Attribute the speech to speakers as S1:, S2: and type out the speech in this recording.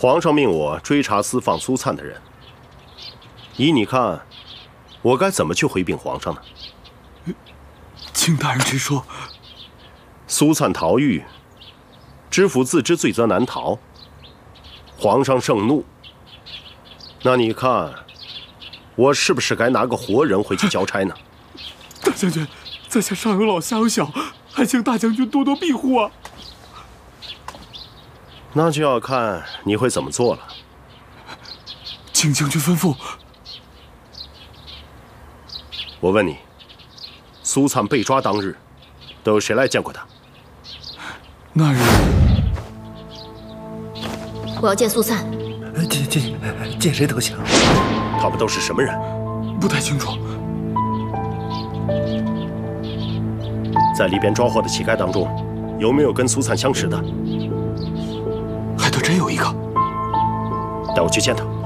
S1: 皇上命我追查私放苏灿的人。依你看，我该怎么去回禀皇上呢？
S2: 请大人直说。
S1: 苏灿逃狱，知府自知罪责难逃，皇上盛怒。那你看，我是不是该拿个活人回去交差呢？
S2: 大将军，在下上有老下有小，还请大将军多多庇护啊！
S1: 那就要看你会怎么做了。
S2: 请将军吩咐。
S1: 我问你，苏灿被抓当日，都有谁来见过他？
S2: 那日，
S3: 我要见苏灿。
S4: 见谁都行。
S1: 他们都是什么人？
S2: 不太清楚。
S1: 在里边抓获的乞丐当中，有没有跟苏灿相识的？
S2: 还得真有一个。
S1: 带我去见他。